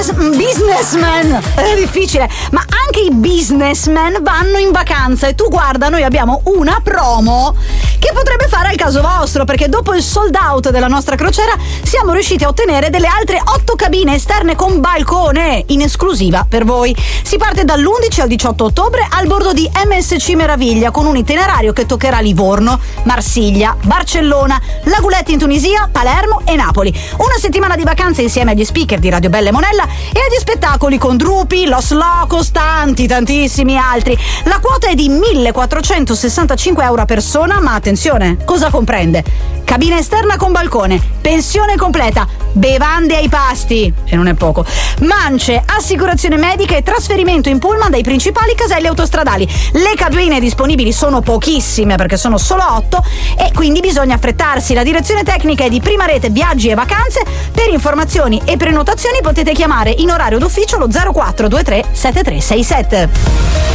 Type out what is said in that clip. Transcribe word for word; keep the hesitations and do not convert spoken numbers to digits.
businessman, è difficile, ma anche i businessmen vanno in vacanza e tu guarda, noi abbiamo una promo che potrebbe fare al caso vostro, perché dopo il sold out della nostra crociera siamo riusciti a ottenere delle altre otto cabine esterne con balcone in esclusiva per voi. Si parte dall'undici al diciotto ottobre al bordo di M S C Meraviglia con un itinerario che toccherà Livorno, Marsiglia, Barcellona, Lagulette in Tunisia, Palermo e Napoli. Una settimana di vacanze insieme agli speaker di Radio Bella e Monella e agli spettacoli con Drupi, Los Locos, tanti, tantissimi altri. La quota è di millequattrocentosessantacinque euro a persona, ma attenzione, cosa comprende? Cabina esterna con balcone, pensione completa, bevande ai pasti, e non è poco, mance, assicurazione medica e trasferimento in pullman dai principali caselli autostradali. Le cabine disponibili sono pochissime perché sono solo otto e quindi bisogna affrettarsi. La direzione tecnica è di Prima Rete Viaggi e Vacanze. Per informazioni e prenotazioni potete chiamare in orario d'ufficio lo zero quattro due tre sette tre sei sette.